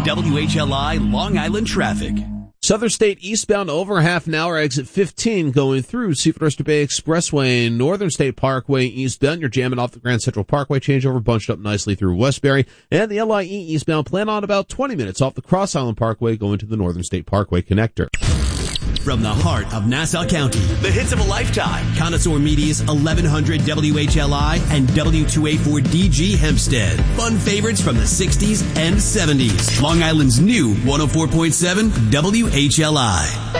WHLI Long Island traffic. Southern State eastbound over half an hour, exit 15 going through Seaford Oyster Bay Expressway and Northern State Parkway eastbound. You're jamming off the Grand Central Parkway changeover, bunched up nicely through Westbury. And the LIE eastbound, plan on about 20 minutes off the Cross Island Parkway going to the Northern State Parkway connector. From the heart of Nassau County, the hits of a lifetime. Connoisseur Media's 1100 WHLI and W2A4DG Hempstead. Fun favorites from the 60s and 70s. Long Island's new 104.7 WHLI.